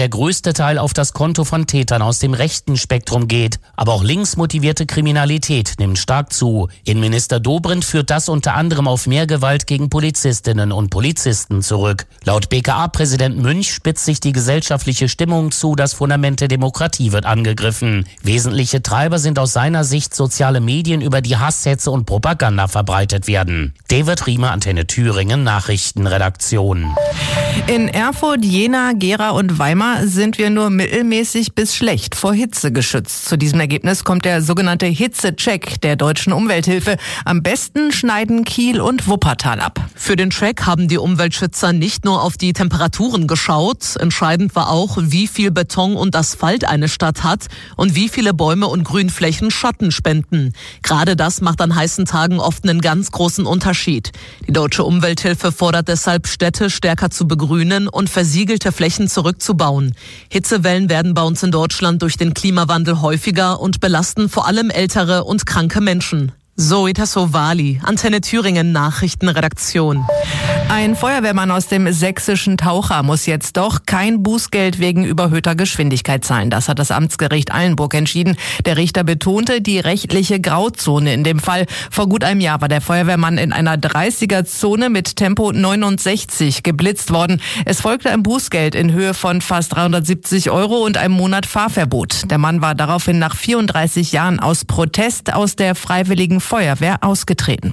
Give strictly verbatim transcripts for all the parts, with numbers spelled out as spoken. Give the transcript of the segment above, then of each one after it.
der größte Teil auf das Konto von Tätern aus dem rechten Spektrum geht. Aber auch links motivierte Kriminalität nimmt stark zu. Innenminister Dobrindt führt das unter anderem auf mehr Gewalt gegen Polizistinnen und Polizisten zurück. Laut B K A-Präsident Münch spitzt sich die gesellschaftliche Stimmung zu, das Fundament der Demokratie wird angegriffen. Wesentliche Treiber sind aus seiner Sicht soziale Medien, über die Hasshetze und Propaganda verbreitet werden. David Riemer, Antenne Thüringen, Nachrichtenredaktion. In Erfurt, Jena, Gera und Weimar sind wir nur mittelmäßig bis schlecht vor Hitze geschützt. Zu diesem Ergebnis kommt der sogenannte Hitzecheck der Deutschen Umwelthilfe. Am besten schneiden Kiel und Wuppertal ab. Für den Check haben die Umweltschützer nicht nur auf die Temperaturen geschaut. Entscheidend war auch, wie viel Beton und Asphalt eine Stadt hat und wie viele Bäume und Grünflächen Schatten spenden. Gerade das macht an heißen Tagen oft einen ganz großen Unterschied. Die Deutsche Umwelthilfe fordert deshalb, Städte stärker zu begrünen und versiegelte Flächen zurückzubauen. Hitzewellen werden bei uns in Deutschland durch den Klimawandel häufiger und belasten vor allem ältere und kranke Menschen. Zoe Tassovali, Antenne Thüringen Nachrichtenredaktion. Ein Feuerwehrmann aus dem sächsischen Taucher muss jetzt doch kein Bußgeld wegen überhöhter Geschwindigkeit zahlen. Das hat das Amtsgericht Eilenburg entschieden. Der Richter betonte die rechtliche Grauzone in dem Fall. Vor gut einem Jahr war der Feuerwehrmann in einer dreißiger-Zone mit Tempo neunundsechzig geblitzt worden. Es folgte ein Bußgeld in Höhe von fast dreihundertsiebzig Euro und einem Monat Fahrverbot. Der Mann war daraufhin nach vierunddreißig Jahren aus Protest aus der Freiwilligen Feuerwehr ausgetreten.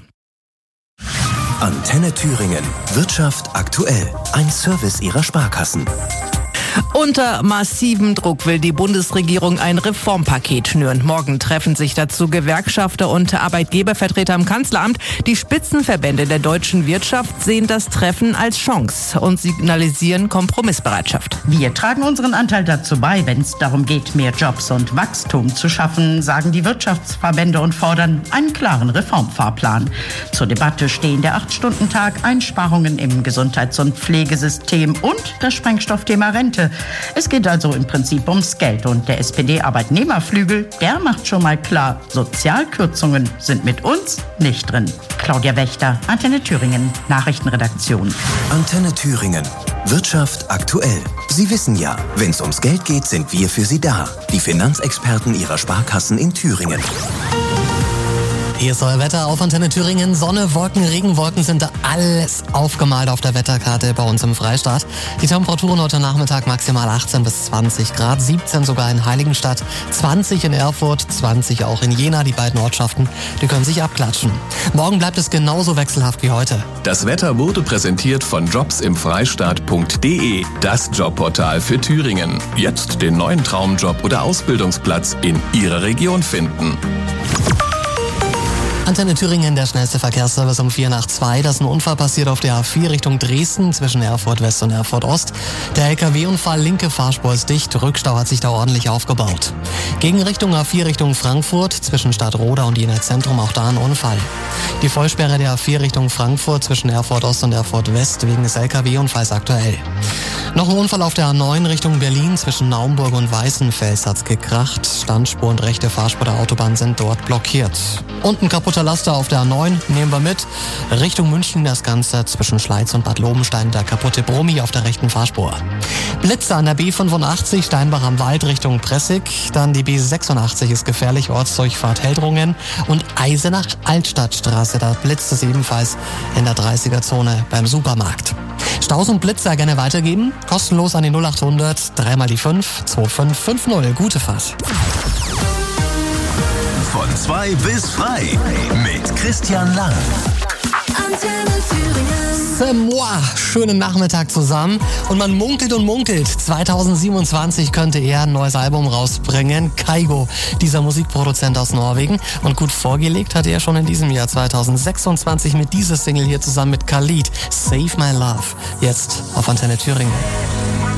Antenne Thüringen. Wirtschaft aktuell. Ein Service ihrer Sparkassen. Unter massivem Druck will die Bundesregierung ein Reformpaket schnüren. Morgen treffen sich dazu Gewerkschafter und Arbeitgebervertreter im Kanzleramt. Die Spitzenverbände der deutschen Wirtschaft sehen das Treffen als Chance und signalisieren Kompromissbereitschaft. Wir tragen unseren Anteil dazu bei, wenn es darum geht, mehr Jobs und Wachstum zu schaffen, sagen die Wirtschaftsverbände und fordern einen klaren Reformfahrplan. Zur Debatte stehen der acht-Stunden-Tag, Einsparungen im Gesundheits- und Pflegesystem und das Sprengstoffthema Rente. Es geht also im Prinzip ums Geld und der S P D-Arbeitnehmerflügel, der macht schon mal klar, Sozialkürzungen sind mit uns nicht drin. Claudia Wächter, Antenne Thüringen, Nachrichtenredaktion. Antenne Thüringen. Wirtschaft aktuell. Sie wissen ja, wenn es ums Geld geht, sind wir für Sie da. Die Finanzexperten Ihrer Sparkassen in Thüringen. Hier ist euer Wetter auf Antenne Thüringen. Sonne, Wolken, Regenwolken sind da alles aufgemalt auf der Wetterkarte bei uns im Freistaat. Die Temperaturen heute Nachmittag maximal achtzehn bis zwanzig Grad, siebzehn sogar in Heiligenstadt, zwanzig in Erfurt, zwanzig auch in Jena. Die beiden Ortschaften, die können sich abklatschen. Morgen bleibt es genauso wechselhaft wie heute. Das Wetter wurde präsentiert von jobs im freistaat punkt de, das Jobportal für Thüringen. Jetzt den neuen Traumjob oder Ausbildungsplatz in Ihrer Region finden. Antenne Thüringen, der schnellste Verkehrsservice um vier nach zwei. Da ist ein Unfall passiert auf der A vier Richtung Dresden zwischen Erfurt West und Erfurt Ost. Der L K W-Unfall, linke Fahrspur ist dicht, Rückstau hat sich da ordentlich aufgebaut. Gegen Richtung A vier Richtung Frankfurt zwischen Stadtroda und Jena Zentrum, auch da ein Unfall. Die Vollsperre der A vier Richtung Frankfurt zwischen Erfurt Ost und Erfurt West wegen des L K W-Unfalls aktuell. Noch ein Unfall auf der A neun Richtung Berlin zwischen Naumburg und Weißenfels hat's gekracht. Standspur und rechte Fahrspur der Autobahn sind dort blockiert. Und ein kaputter Laster auf der A neun nehmen wir mit. Richtung München das Ganze zwischen Schleiz und Bad Lobenstein, der kaputte Brummi auf der rechten Fahrspur. Blitze an der B fünfundachtzig Steinbach am Wald Richtung Pressig. Dann die B sechsundachtzig ist gefährlich, Ortsdurchfahrt Heldrungen. Und Eisenach Altstadtstraße, da blitzt es ebenfalls in der dreißiger-Zone beim Supermarkt. Staus und Blitzer gerne weitergeben. Kostenlos an die null achthundert, dreimal die fünf, zwei fünf fünf null. Gute Fahrt. Von zwei bis frei mit Christian Lang. Antenne Thüringen. Moi, schönen Nachmittag zusammen. Und man munkelt und munkelt, zweitausendsiebenundzwanzig könnte er ein neues Album rausbringen. Kygo, dieser Musikproduzent aus Norwegen. Und gut vorgelegt hat er schon in diesem Jahr zweitausendsechsundzwanzig mit dieser Single hier zusammen mit Khalid. Save My Love. Jetzt auf Antenne Thüringen.